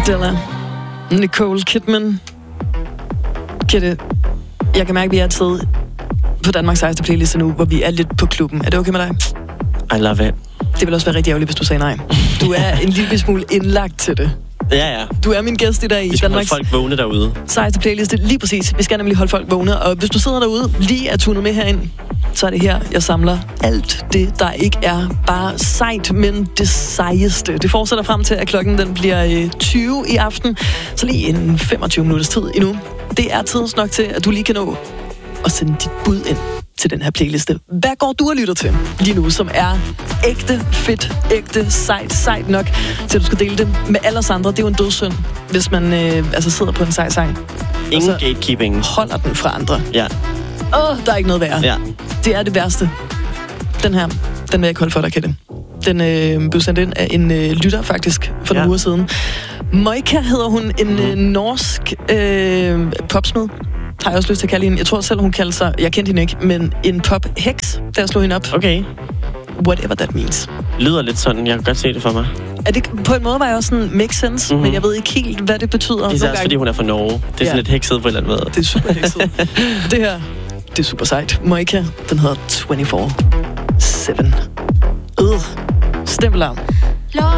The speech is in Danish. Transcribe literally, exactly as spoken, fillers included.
Della, Nicole Kidman. Kette, jeg kan mærke, at vi er tid på Danmarks sejeste playlist nu, hvor vi er lidt på klubben. Er det okay med dig? I love it. Det ville også være rigtig ærgerligt, hvis du sagde nej. Du er en lille smule indlagt til det. Ja, ja. Du er min gæst i dag i vi skal Danmarks holde folk vågne derude. Sejeste playliste. Lige præcis. Vi skal nemlig holde folk vågne. Og hvis du sidder derude, lige er tunet med herind, så er det her, jeg samler alt det, der ikke er bare sejt, men det sejeste. Det fortsætter frem til, at klokken den bliver tyve i aften. Så lige en femogtyve minutters tid endnu. Det er tids nok til, at du lige kan nå at sende dit bud ind til den her playliste. Hvad går du og lytter til lige nu, som er ægte, fedt, ægte, sejt, sejt nok, til at du skal dele det med alle os andre? Det er jo en dødssynd, hvis man øh, altså sidder på en sej sang. Ingen gatekeeping. Holder den fra andre. Ja. Åh, oh, der er ikke noget værre. Ja. Det er det værste. Den her, den vil jeg ikke holde for dig, Kette. Den øh, blev sendt ind af en øh, lytter, faktisk, for ja. nogle uger siden. Moika hedder hun, en mm. øh, norsk øh, popsmed. Har jeg også lyst til at kalde hende. Jeg tror selv, hun kalder sig, jeg kendte hende ikke, men en pop-heks, da jeg slog hende op. Okay. Whatever that means. Lyder lidt sådan, jeg kan godt se det for mig. Er det, på en måde var jeg også sådan, make sense, mm-hmm. men jeg ved ikke helt, hvad det betyder. Det er også, fordi hun er fra Norge. Det er ja. sådan lidt hekset på en eller anden måde. Det er super hekset. Det her, det er super sejt. Moika, den hedder tyve fire syv. Øh, stempelarm.